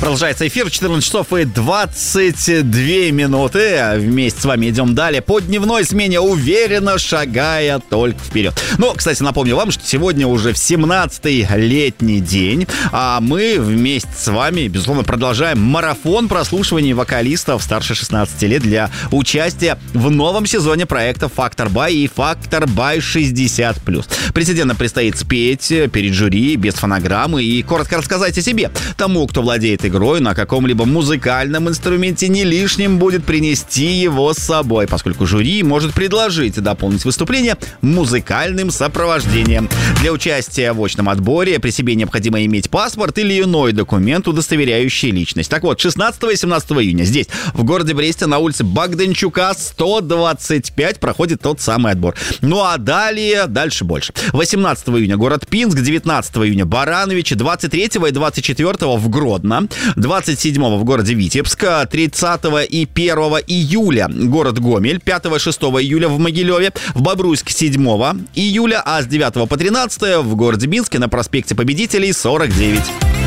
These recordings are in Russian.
Продолжается эфир, 14 часов и 22 минуты. Вместе с вами идем далее по дневной смене, уверенно шагая только вперед. Ну, кстати, напомню вам, что сегодня уже в 17-й летний день, а мы вместе с вами, безусловно, продолжаем марафон прослушиваний вокалистов старше 16 лет для участия в новом сезоне проекта «Фактор Бай» и «Фактор Бай 60+». Претендентам предстоит спеть перед жюри без фонограммы и коротко рассказать о себе. Тому, кто владеет игрой на каком-либо музыкальном инструменте, не лишним будет принести его с собой, поскольку жюри может предложить дополнить выступление музыкальным сопровождением. Для участия в очном отборе при себе необходимо иметь паспорт или иной документ, удостоверяющий личность. Так вот, 16 и 17 июня здесь, в городе Бресте, на улице Богданчука, 125, проходит тот самый отбор. Ну а дальше больше. 18 июня город Пинск, 19 июня Баранович, 23 и 24 в Гродно, 27 в городе Витебск, 30 и 1 июля город Гомель, 5 и 6 июля в Могилеве, в Бобруйске 7 июля, а с 9 по 13 в городе Минске на проспекте Победителей 49.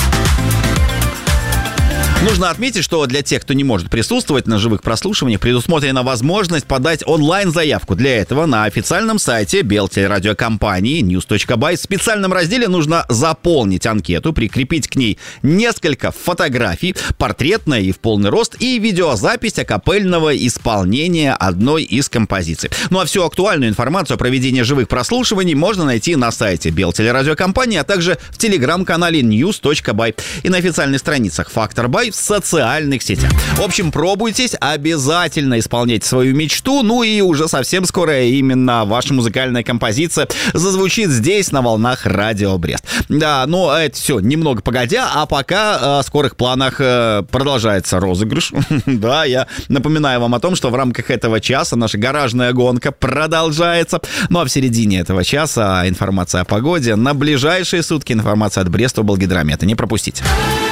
Нужно отметить, что для тех, кто не может присутствовать на живых прослушиваниях, предусмотрена возможность подать онлайн-заявку. Для этого на официальном сайте белтелерадиокомпании news.by в специальном разделе нужно заполнить анкету, прикрепить к ней несколько фотографий, портретная и в полный рост, и видеозапись акапельного исполнения одной из композиций. Ну а всю актуальную информацию о проведении живых прослушиваний можно найти на сайте белтелерадиокомпании, а также в телеграм-канале news.by и на официальных страницах «Фактор Бай» в социальных сетях. В общем, пробуйтесь, обязательно исполняйте свою мечту, ну и уже совсем скоро именно ваша музыкальная композиция зазвучит здесь, на волнах Радио Брест. Да, но это все немного погодя, а пока в скорых планах продолжается розыгрыш. Да, я напоминаю вам о том, что в рамках этого часа наша гаражная гонка продолжается. Ну а в середине этого часа информация о погоде. На ближайшие сутки информация от Бреста Облгидромета. Не пропустите.